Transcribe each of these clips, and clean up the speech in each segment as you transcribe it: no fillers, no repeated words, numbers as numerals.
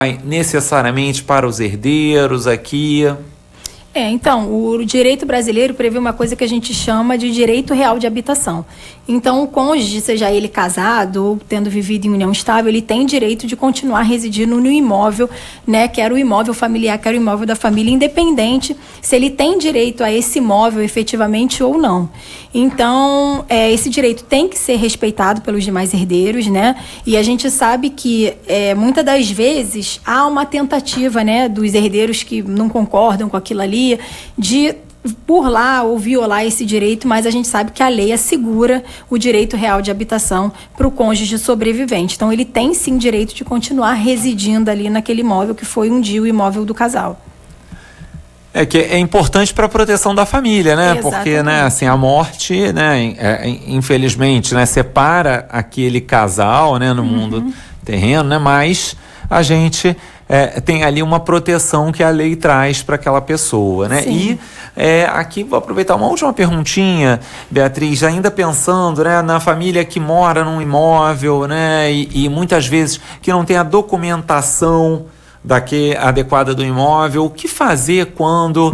necessariamente para os herdeiros aqui? Então, o direito brasileiro prevê uma coisa que a gente chama de direito real de habitação. Então, o cônjuge, seja ele casado ou tendo vivido em união estável, ele tem direito de continuar residindo no imóvel, né, quer o imóvel familiar, quer o imóvel da família, independente se ele tem direito a esse imóvel efetivamente ou não. Então, esse direito tem que ser respeitado pelos demais herdeiros, né? E a gente sabe que muitas das vezes há uma tentativa, né, dos herdeiros que não concordam com aquilo ali, de burlar ou violar esse direito, mas a gente sabe que a lei assegura o direito real de habitação para o cônjuge sobrevivente. Então, ele tem sim direito de continuar residindo ali naquele imóvel que foi um dia o imóvel do casal. Que é importante para a proteção da família, né? Exatamente. Porque, né, assim, a morte, né, infelizmente, né, separa aquele casal, né, no mundo terreno, né? Mas a gente tem ali uma proteção que a lei traz para aquela pessoa, né? Sim. E aqui vou aproveitar uma última perguntinha, Beatriz, ainda pensando, né, na família que mora num imóvel, né, e muitas vezes que não tem a documentação adequada do imóvel. O que fazer quando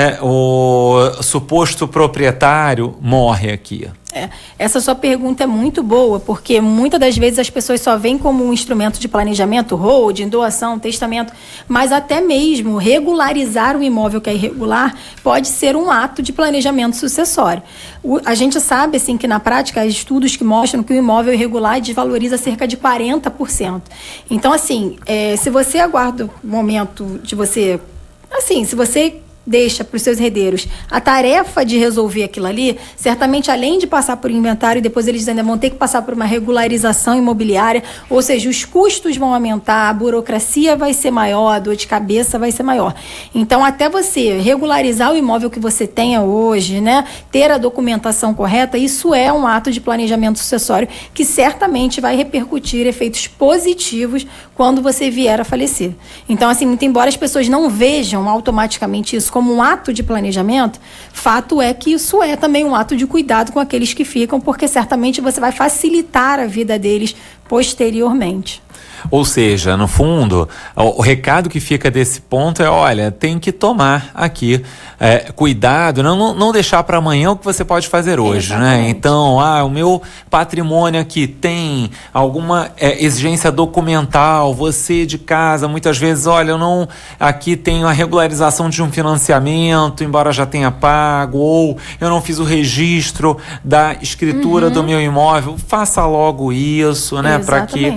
o suposto proprietário morre aqui? Essa sua pergunta é muito boa, porque muitas das vezes as pessoas só veem como um instrumento de planejamento, holding, doação, testamento, mas até mesmo regularizar o imóvel que é irregular pode ser um ato de planejamento sucessório. A gente sabe, assim, que na prática há estudos que mostram que o imóvel irregular desvaloriza cerca de 40%. Então, assim, se você aguarda o momento de você... Assim, se você deixa para os seus herdeiros a tarefa de resolver aquilo ali, certamente além de passar por inventário, depois eles ainda vão ter que passar por uma regularização imobiliária, ou seja, os custos vão aumentar, a burocracia vai ser maior, a dor de cabeça vai ser maior. Então, até você regularizar o imóvel que você tenha hoje, né, ter a documentação correta, isso é um ato de planejamento sucessório que certamente vai repercutir efeitos positivos quando você vier a falecer. Então, assim, muito embora as pessoas não vejam automaticamente isso como um ato de planejamento, fato é que isso é também um ato de cuidado com aqueles que ficam, porque certamente você vai facilitar a vida deles posteriormente. Ou seja, no fundo, o recado que fica desse ponto é, olha, tem que tomar aqui cuidado, não deixar para amanhã o que você pode fazer hoje, né? Então, o meu patrimônio aqui tem alguma exigência documental, você de casa, muitas vezes, olha, eu não aqui tenho a regularização de um financiamento, embora já tenha pago, ou eu não fiz o registro da escritura do meu imóvel, faça logo isso, né? Para que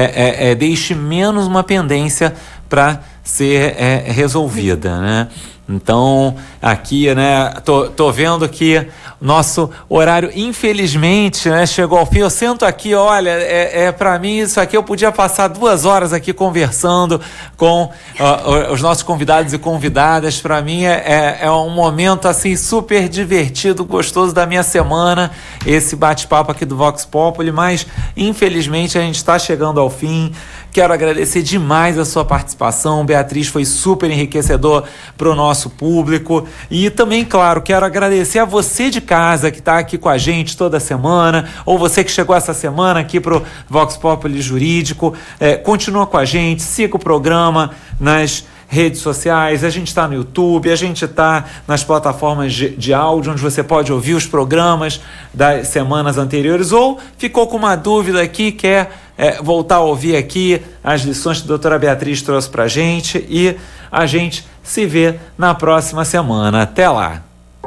deixe menos uma pendência para ser resolvida, né? Então, aqui, né, tô vendo que nosso horário, infelizmente, né, chegou ao fim. Eu sento aqui, olha, para mim isso aqui eu podia passar 2 horas aqui conversando com os nossos convidados e convidadas. Para mim é um momento assim super divertido, gostoso da minha semana, esse bate-papo aqui do Vox Populi, mas infelizmente a gente está chegando ao fim. Quero agradecer demais a sua participação, Beatriz, foi super enriquecedor para o nosso público. E também, claro, quero agradecer a você de casa que está aqui com a gente toda semana, ou você que chegou essa semana aqui para o Vox Populi Jurídico. Continua com a gente, siga o programa nas redes sociais, a gente está no YouTube, a gente está nas plataformas de áudio, onde você pode ouvir os programas das semanas anteriores, ou ficou com uma dúvida aqui, quer voltar a ouvir aqui as lições que a doutora Beatriz trouxe para a gente, e a gente se vê na próxima semana. Até lá!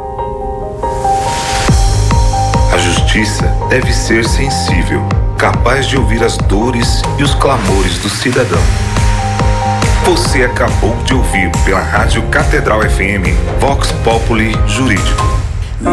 A justiça deve ser sensível, capaz de ouvir as dores e os clamores do cidadão. Você acabou de ouvir pela Rádio Catedral FM Vox Populi Jurídico.